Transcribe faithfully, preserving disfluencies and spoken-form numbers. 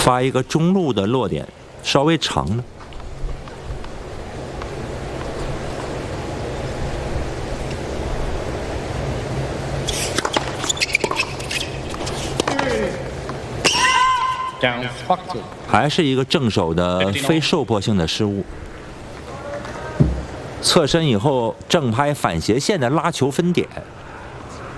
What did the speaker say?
发一个中路的落点，稍微长的。还是一个正手的非受迫性的失误。侧身以后正拍反斜线的拉球分点。